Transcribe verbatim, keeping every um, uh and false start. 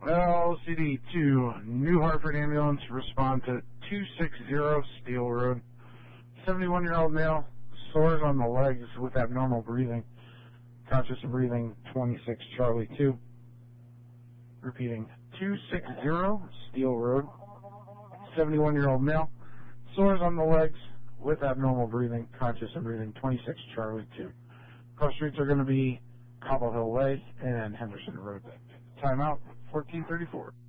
L C D two, New Hartford Ambulance, respond to two sixty Steel Road. seventy-one-year-old male, sores on the legs with abnormal breathing. Conscious of breathing, twenty-six Charlie two. Repeating, two sixty Steel Road. seventy-one-year-old male, sores on the legs with abnormal breathing. Conscious of breathing, twenty-six Charlie two. Cross streets are going to be Cobble Hill Way and Henderson Road. Timeout, fourteen thirty-four.